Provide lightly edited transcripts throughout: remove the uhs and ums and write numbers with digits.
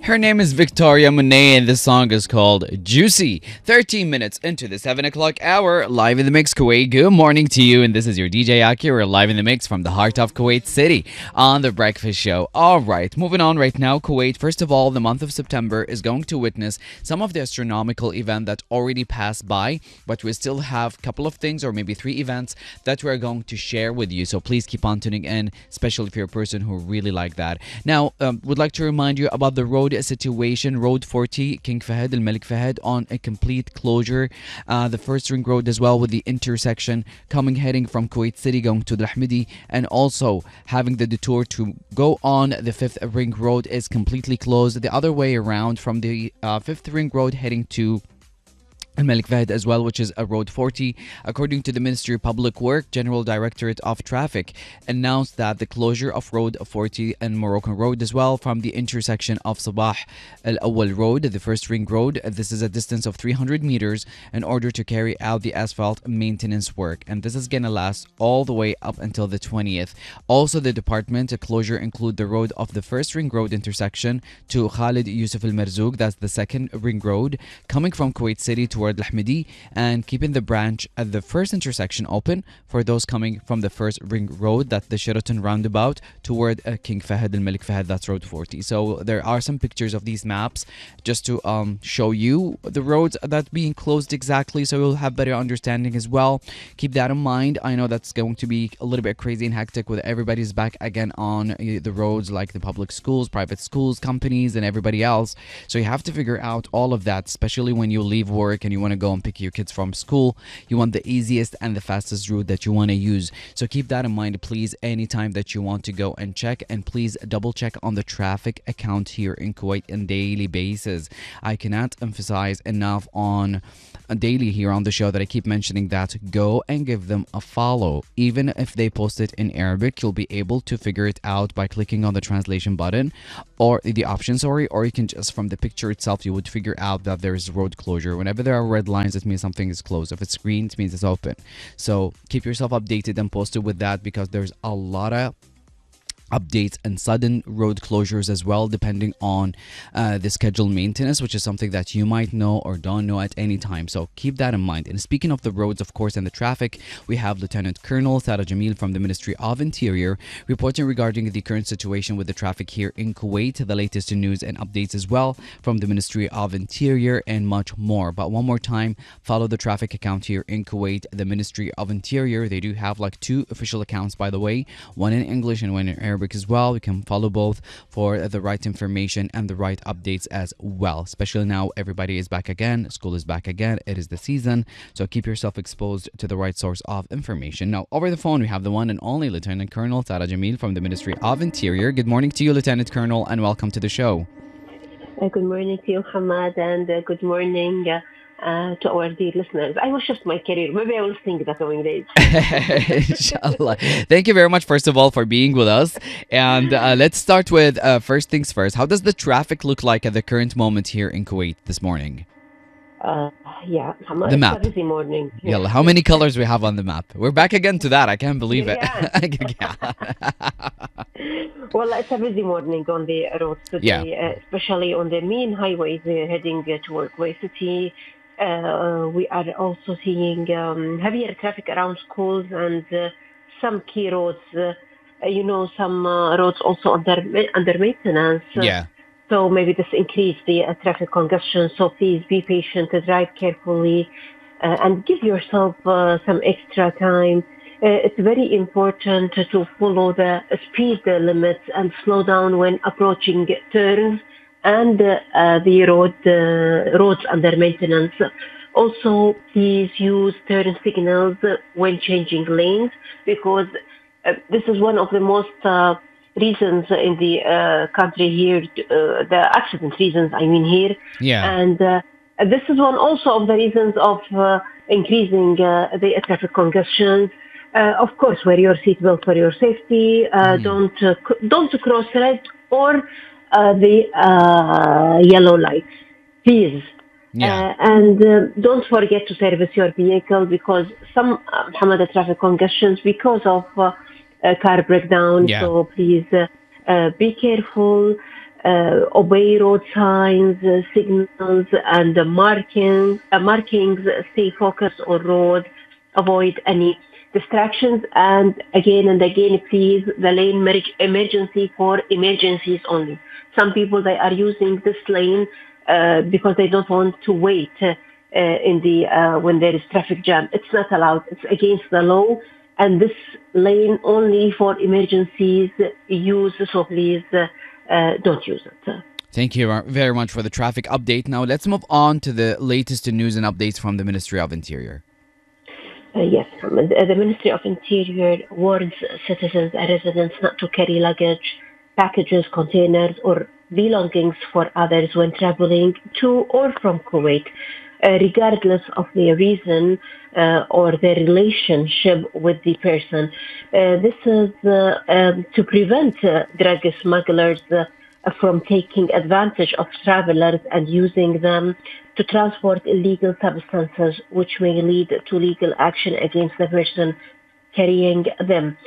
Her name is Victoria Monet, and this song is called Juicy. 13 minutes into the 7 o'clock hour, live in the mix, Kuwait. Good morning to you, and this is your DJ Aki. We're live in the mix from the heart of Kuwait City on The Breakfast Show. All right, moving on right now, Kuwait. First of all, the month of September is going to witness some of the astronomical event that already passed by, but we still have a couple of things, or maybe 3 events that we're going to share with you. So please keep on tuning in, especially if you're a person who really like that. Now, would like to remind you about the road situation. Road 40, King Fahd, Al Malik Fahd, on a complete closure. The first ring road as well, with the intersection heading from Kuwait City going to the Ahmadi, and also having the detour to go on the 5th ring road is completely closed. The other way around from the 5th ring road heading to Al Malik Fahd as well, which is a road 40. According to the Ministry of Public Work, General Directorate of Traffic announced that the closure of road 40 and Moroccan Road as well from the intersection of Sabah Al Awal Road, the first ring road. This is a distance of 300 meters in order to carry out the asphalt maintenance work, and this is gonna last all the way up until the 20th. Also, the department closure include the road of the first ring road intersection to Khalid Yusuf Al Marzouk, that's the second ring road coming from Kuwait City toward Al Ahmadi, and keeping the branch at the first intersection open for those coming from the first ring road, that's the Sheraton roundabout, toward King Fahd Al Malik Fahd, that's road 40. So there are some pictures of these maps just to show you the roads that being closed exactly, so you'll have better understanding as well. Keep that in mind. I know that's going to be a little bit crazy and hectic with everybody's back again on the roads, like the public schools, private schools, companies, and everybody else. So you have to figure out all of that, especially when you leave work and you want to go and pick your kids from school. You want the easiest and the fastest route that you want to use. So keep that in mind, please, anytime that you want to go and check. And please double check on the traffic account here in Kuwait on daily basis. I cannot emphasize enough on a daily here on the show that I keep mentioning that go and give them a follow. Even if they post it in Arabic, you'll be able to figure it out by clicking on the translation button or the option, sorry, or you can just from the picture itself, you would figure out that there is road closure. Whenever there are red lines, it means something is closed. If it's green, it means it's open. So keep yourself updated and posted with that, because there's a lot of updates and sudden road closures as well, depending on the scheduled maintenance, which is something that you might know or don't know at any time. So keep that in mind. And speaking of the roads, of course, and the traffic, we have Lieutenant Colonel Sarah Jamil from the Ministry of Interior reporting regarding the current situation with the traffic here in Kuwait, the latest news and updates as well from the Ministry of Interior, and much more. But one more time, follow the traffic account here in Kuwait, the Ministry of Interior. They do have like 2 official accounts, by the way, one in English and one in Arabic as well. We can follow both for the right information and the right updates as well, especially now everybody is back again, school is back again, it is the season, so keep yourself exposed to the right source of information. Now over the phone we have the one and only Lieutenant Colonel Sarah Jamil from the Ministry of Interior. Good morning to you, Lieutenant Colonel, and welcome to the show. Good morning to you, Hamad, and good morning to our dear listeners. I will shift my career. Maybe I will sing the coming days. Inshallah. Thank you very much, first of all, for being with us. And let's start with first things first. How does the traffic look like at the current moment here in Kuwait this morning? Yeah, Hamad, The it's map. a busy morning. Yalla, how many colors we have on the map? We're back again to that. I can't believe it. Yeah. Well, it's a busy morning on the roads today, especially on the main highways heading toward Kuwait City. We are also seeing heavier traffic around schools and some key roads. Some roads also under maintenance. Yeah. So maybe this increased the traffic congestion. So please be patient, drive carefully, and give yourself some extra time. It's very important to follow the speed limits and slow down when approaching turns and the roads under maintenance. Also, please use turn signals when changing lanes, because this is one of the most reasons in the country here, the accident reasons, I mean here. Yeah. And this is one also of the reasons of increasing the traffic congestion. Of course, wear your seatbelt for your safety. Don't cross red or the yellow lights, please. Yeah. And don't forget to service your vehicle, because some Hamada traffic congestions because of car breakdown. Yeah. So please be careful. obey road signs, signals, and markings. Stay focused on road. Avoid any distractions. And again, please, the lane emergency for emergencies only. Some people, they are using this lane because they don't want to wait in the when there is traffic jam. It's not allowed. It's against the law. And this lane only for emergencies use. So please don't use it. Thank you very much for the traffic update. Now let's move on to the latest news and updates from the Ministry of Interior. Yes, Mohammed. The Ministry of Interior warns citizens and residents not to carry luggage, packages, containers, or belongings for others when traveling to or from Kuwait, regardless of their reason or their relationship with the person. This is to prevent drug smugglers from taking advantage of travelers and using them to transport illegal substances, which may lead to legal action against the person carrying them.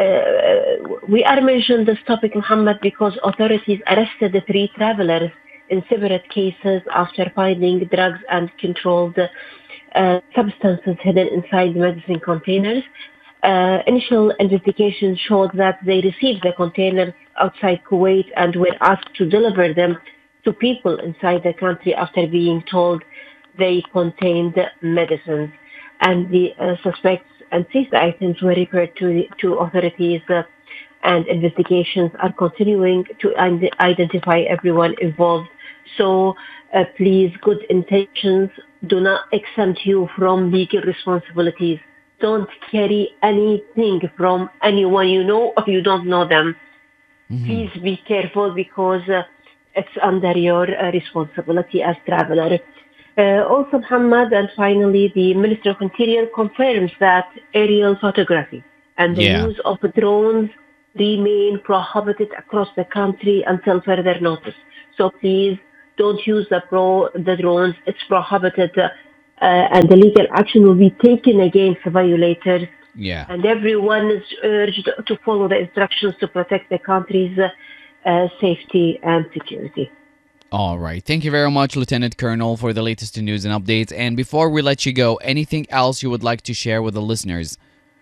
We are mentioning this topic, Muhammad, because authorities arrested 3 travelers in separate cases after finding drugs and controlled substances hidden inside medicine containers. Initial investigations showed that they received the containers outside Kuwait and were asked to deliver them to people inside the country after being told they contained medicines. And the suspects and seized items were referred to authorities, and investigations are continuing to identify everyone involved. So please, good intentions do not exempt you from legal responsibilities. Don't carry anything from anyone you know or you don't know them. Mm-hmm. Please be careful because it's under your responsibility as traveler. Also, Muhammad, and finally, the Ministry of Interior confirms that aerial photography and the use of drones remain prohibited across the country until further notice. So please don't use the drones. It's prohibited, and the legal action will be taken against violators. Yeah. And everyone is urged to follow the instructions to protect the country's safety and security. All right. Thank you very much, Lieutenant Colonel, for the latest news and updates. And before we let you go, anything else you would like to share with the listeners?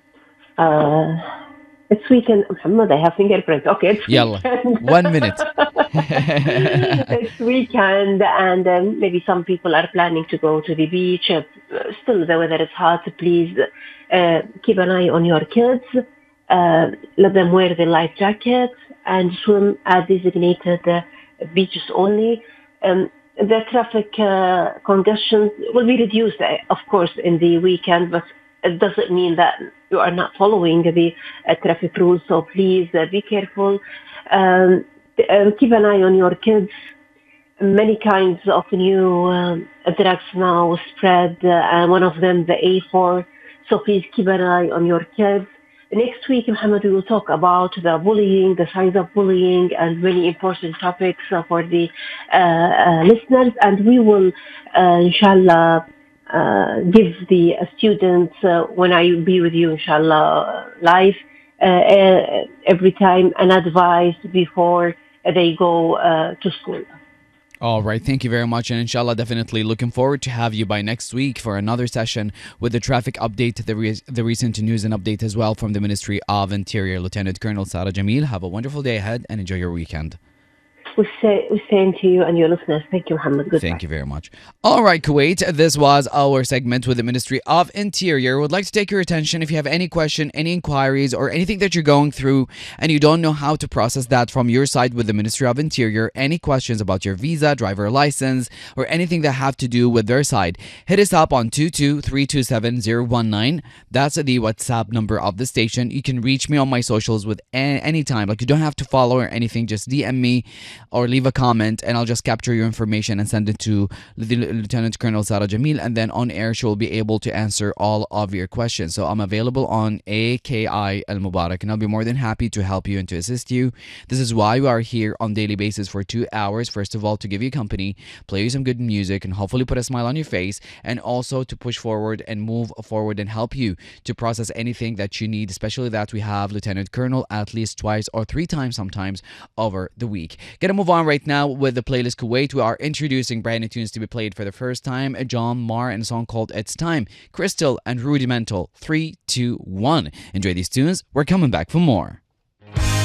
It's weekend, Muhammad. I have fingerprints. Okay, it's weekend. 1 minute. It's weekend, and maybe some people are planning to go to the beach. Still, the weather is hot. Please keep an eye on your kids. Let them wear the life jackets and swim at designated beaches only. The traffic congestion will be reduced, of course, in the weekend, but it doesn't mean that you are not following the traffic rules. So please be careful. Keep an eye on your kids. Many kinds of new drugs now spread, and one of them the A4. So please keep an eye on your kids. Next week, Muhammad, we will talk about the bullying, the size of bullying, and many important topics for the listeners. And we will, inshallah, give the students, when I be with you, inshallah, live, every time, an advice before they go to school. All right. Thank you very much. And inshallah, definitely looking forward to have you by next week for another session with the traffic update, the recent news and update as well from the Ministry of Interior. Lieutenant Colonel Sarah Jamil, have a wonderful day ahead and enjoy your weekend. We same to you and your listeners. Thank you, Muhammad. Goodbye. Thank you very much. All right, Kuwait, this was our segment with the Ministry of Interior. Would like to take your attention if you have any question, any inquiries, or anything that you're going through and you don't know how to process that from your side with the Ministry of Interior, any questions about your visa, driver license, or anything that have to do with their side, hit us up on 22327 That's the WhatsApp number of the station. You can reach me on my socials with any time. Like, you don't have to follow or anything. Just DM me or leave a comment and I'll just capture your information and send it to Lieutenant Colonel Sarah Jamil, and then on air she will be able to answer all of your questions. So I'm available on AKI Al Mubarak and I'll be more than happy to help you and to assist you. This is why we are here on daily basis for 2 hours. First of all, to give you company, play you some good music and hopefully put a smile on your face, and also to push forward and move forward and help you to process anything that you need, especially that we have Lieutenant Colonel at least twice or 3 times sometimes over the week. Get a move on right now with the playlist Kuwait. We are introducing brand new tunes to be played for the first time. John Marr and a song called It's Time. Crystal and Rudimental. 3, 2, 1. Enjoy these tunes. We're coming back for more.